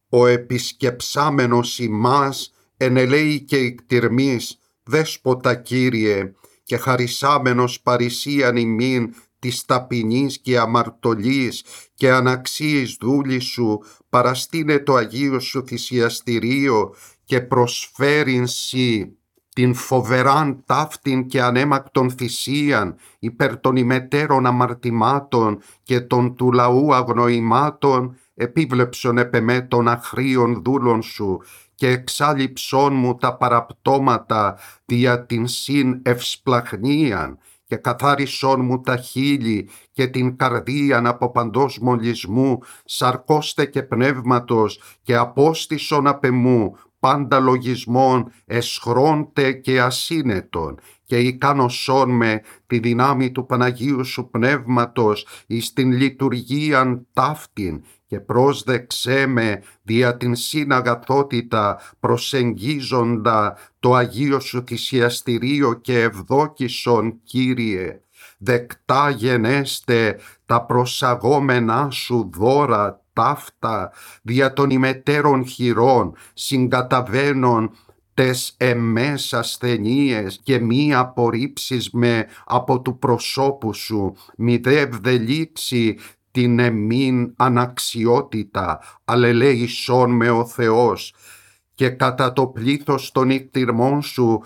Ο επισκεψάμενος ημάς ενελέει και εκτιρμής, δέσποτα Κύριε, και χαρισάμενος παρησίαν ημίν της ταπεινής και αμαρτωλής και αναξίης δούλης σου, παραστήνε το Αγίο σου θυσιαστηρίο και προσφέρειν σοι την φοβεράν ταύτην και ανέμακτον θυσίαν υπέρ των ημετέρων αμαρτημάτων και των του λαού αγνοημάτων, επίβλεψον επεμέ των αχρίων δούλων σου και εξάλληψόν μου τα παραπτώματα δια την συν ευσπλαχνίαν και καθάρισόν μου τα χείλη και την καρδίαν από παντός μολυσμού, σαρκώστε και πνεύματος και απόστησον απ' εμού πάντα λογισμών εσχρόντε και ασύνετον και ικάνωσόν με τη δυνάμει του Παναγίου σου Πνεύματος εις την λειτουργίαν ταύτην και πρόσδεξέ με δια την συναγαθότητα προσεγγίζοντα το Αγίο σου θυσιαστηρίο και ευδόκησον Κύριε. Δεκτά γενέστε τα προσαγόμενά σου δώρα ταύτα δια των ημετέρων χειρών συγκαταβαίνων τες εμές ασθενείες και μη απορρίψεις με από του προσώπου σου, μη δε ευδελίξει την εμήν αναξιότητα, αλληλέησόν με ο Θεός και κατά το πλήθος των εκτιρμών σου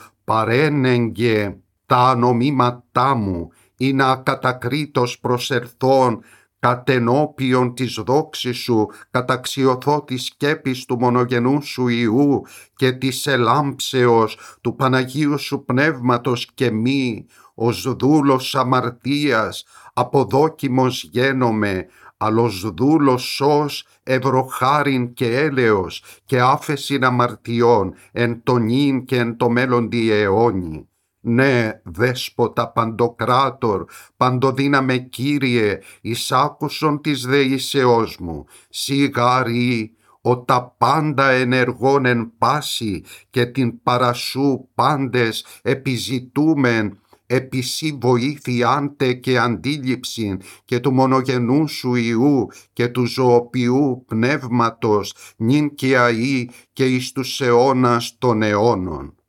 παρένεγγε τα ανομήματά μου, ή να ακατακρίτως προσερθών κατενώπιον της δόξης σου, καταξιωθώ της σκέπης του μονογενού σου Υιού και της ελάμψεως του Παναγίου σου Πνεύματος και μη, ως δούλος αμαρτίας, αποδόκιμος γένομαι, αλλος δούλος σως ευρωχάριν και έλεος και άφεσιν αμαρτιών εν το νυν και εν το μέλλοντι αιώνι. Ναι, δέσποτα παντοκράτορ, παντοδύναμε Κύριε, εις άκουσον της δεήσεώς μου, σιγάρι ο τα πάντα ενεργών εν πάση και την παρασού πάντες επιζητούμεν, επισή βοήθειάντε και αντίληψην και του μονογενού σου Υιού και του ζωοποιού Πνεύματος νυν και αεί και εις τους αιώνας των αιώνων.